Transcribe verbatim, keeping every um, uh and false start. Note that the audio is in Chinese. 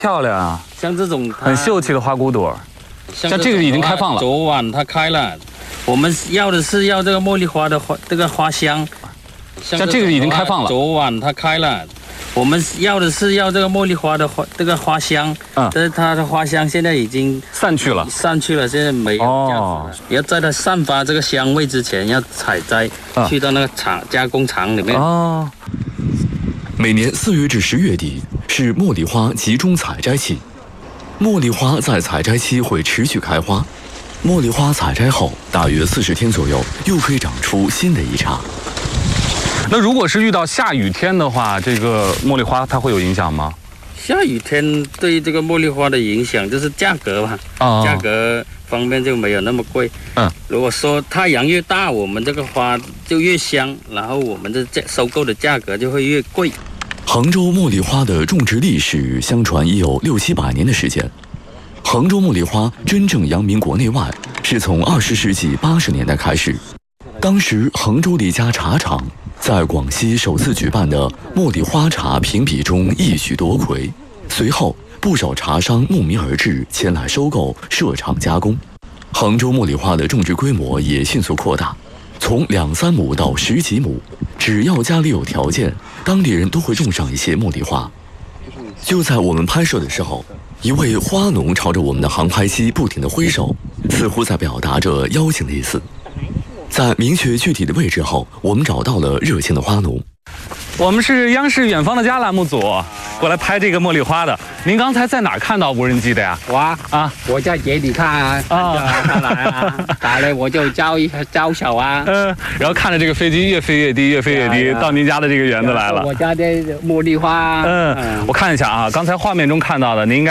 漂亮啊， 像这种很秀气的花骨朵。 像这个已经开放了， 昨晚它开了。我们要的是要这个茉莉花的花，这个花香。 像这个已经开放了， 昨晚它开了。我们要的是要这个茉莉花的花，这个花香。嗯，但是它的花香现在已经散去了， 散去了，现在没有价值了。哦，要在它散发这个香味之前，要采摘，啊、去到那个厂加工厂里面。 哦。 每年四月至十月底是茉莉花集中采摘期，茉莉花在采摘期会持续开花，茉莉花采摘后大约四十天左右，又可以长出新的一茬。 那如果是遇到下雨天的话，这个茉莉花它会有影响吗？ 下雨天对这个茉莉花的影响就是价格吧，哦、价格方面就没有那么贵。嗯，如果说太阳越大，我们这个花就越香，然后我们的价收购的价格就会越贵。 杭州茉莉花的种植历史相传已有六七百年的时间。杭州茉莉花真正扬名国内外，是从二十世纪八十年代开始。当时杭州的一家茶厂在广西首次举办的茉莉花茶评比中一举夺魁，随后不少茶商慕名而至，前来收购设厂加工。杭州茉莉花的种植规模也迅速扩大，从两三亩到十几亩，只要家里有条件，当地人都会种上一些茉莉花。就在我们拍摄的时候，一位花农朝着我们的航拍机不停地挥手，似乎在表达着邀请的意思。在明确具体的位置后，我们找到了热情的花农。 我们是央视远方的家栏目组过来拍这个茉莉花的。您刚才在哪儿看到无人机的呀？ 我啊，啊我在这里看啊，啊，看来啊，打来我就招一招手啊。 嗯，然后看着这个飞机越飞越低，越飞越低，到您家的这个园子来了。 我家的茉莉花。 嗯，我看一下啊，刚才画面中看到的，您应该。